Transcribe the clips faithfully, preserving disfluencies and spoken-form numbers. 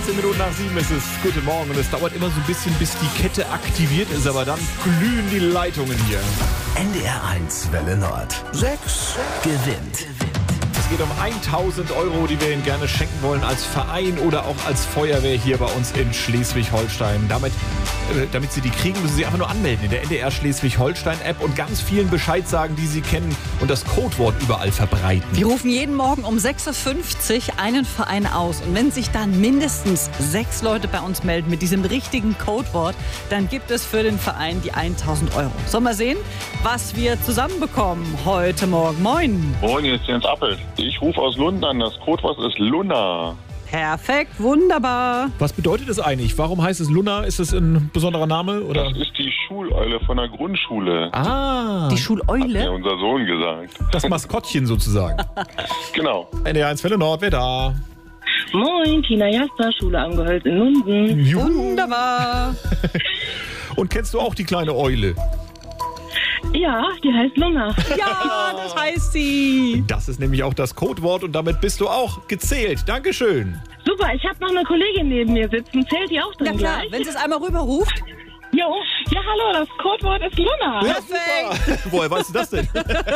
achtzehn Minuten nach sieben ist es. Guten Morgen. Und es dauert immer so ein bisschen, bis die Kette aktiviert ist. Aber dann glühen die Leitungen hier. N D R eins Welle Nord. Sechs gewinnt. Es geht um tausend Euro, die wir Ihnen gerne schenken wollen als Verein oder auch als Feuerwehr hier bei uns in Schleswig-Holstein. Damit, äh, damit Sie die kriegen, müssen Sie einfach nur anmelden in der N D R Schleswig-Holstein-App und ganz vielen Bescheid sagen, die Sie kennen und das Codewort überall verbreiten. Wir rufen jeden Morgen um sechs Uhr fünfzig einen Verein aus. Und wenn sich dann mindestens sechs Leute bei uns melden mit diesem richtigen Codewort, dann gibt es für den Verein die tausend Euro. Sollen wir sehen, was wir zusammenbekommen heute Morgen? Moin. Moin, hier ist Jens Appelt. Ich rufe aus Lund an. Das Codewort ist Luna. Perfekt, wunderbar. Was bedeutet das eigentlich? Warum heißt es Luna? Ist es ein besonderer Name? Oder? Das ist die Schuleule von der Grundschule. Ah. Die Hat Schuleule? mir unser Sohn gesagt. Das Maskottchen sozusagen. Genau. N D R eins Welle Nord, wer da? Moin, Tina Jaster, Schule am Gehölz in Lunden. Juhu. Wunderbar. Und kennst du auch die kleine Eule? Ja, die heißt Luna. Ja, das heißt sie. Das ist nämlich auch das Codewort und damit bist du auch gezählt. Dankeschön. Super, ich habe noch eine Kollegin neben mir sitzen. Zählt die auch Na drin klar, gleich? wenn sie es einmal rüberruft. Jo, ja, hallo, das Codewort ist Luna. Ja, super. Woher weißt du das denn?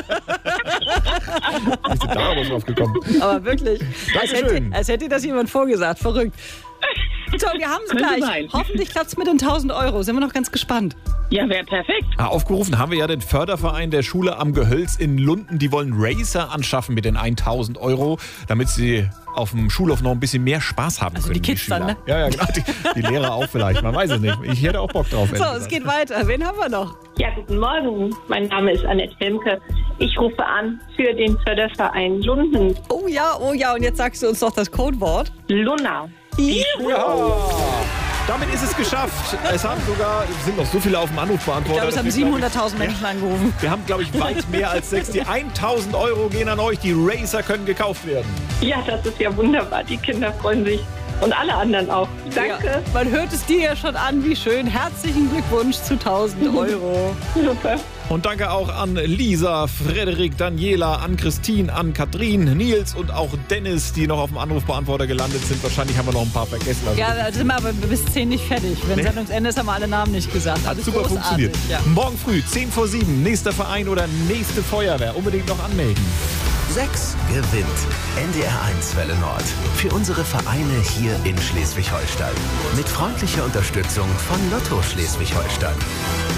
Wie sind da aber drauf gekommen? Aber wirklich, als hätte, Dankeschön. als hätte das jemand vorgesagt. Verrückt. So, wir haben es Könnte gleich. sein. Hoffentlich klappt es mit den tausend Euro. Sind wir noch ganz gespannt. Ja, wäre perfekt. Ah, aufgerufen haben wir ja den Förderverein der Schule am Gehölz in Lunden. Die wollen Racer anschaffen mit den tausend Euro, damit sie auf dem Schulhof noch ein bisschen mehr Spaß haben Also können. die Kids dann, Schüler. ne? Ja, ja, genau. Die, die Lehrer auch vielleicht. Man weiß es nicht. Ich hätte auch Bock drauf. So, ehrlich es gesagt. geht weiter. Wen haben wir noch? Ja, guten Morgen. Mein Name ist Annette Wilmke. Ich rufe an für den Förderverein Lunden. Oh ja, oh ja. Und jetzt sagst du uns doch das Codewort. Luna. Ja. Damit ist es geschafft. Es haben sogar, es sind noch so viele auf dem Anrufbeantworter. Ich glaube, es haben dass wir, glaub siebenhunderttausend Menschen angerufen. ich, Wir haben, glaube ich, weit mehr als sechs. Die tausend Euro gehen an euch. Die Racer können gekauft werden. Ja, das ist ja wunderbar. Die Kinder freuen sich. Und alle anderen auch. Danke. Ja, man hört es dir ja schon an, wie schön. Herzlichen Glückwunsch zu tausend Euro. Super. Und danke auch an Lisa, Frederik, Daniela, an Christine, an Katrin, Nils und auch Dennis, die noch auf dem Anrufbeantworter gelandet sind. Wahrscheinlich haben wir noch ein paar vergessen. Also Ja, da sind wir aber bis zehn nicht fertig. Wenn Nee. Sendungsende ist, haben wir alle Namen nicht gesagt. hat Alles super großartig. funktioniert. Ja. Morgen früh, zehn vor sieben, nächster Verein oder nächste Feuerwehr. Unbedingt noch anmelden. Sechs gewinnt. N D R eins Welle Nord. Für unsere Vereine hier in Schleswig-Holstein. Mit freundlicher Unterstützung von Lotto Schleswig-Holstein.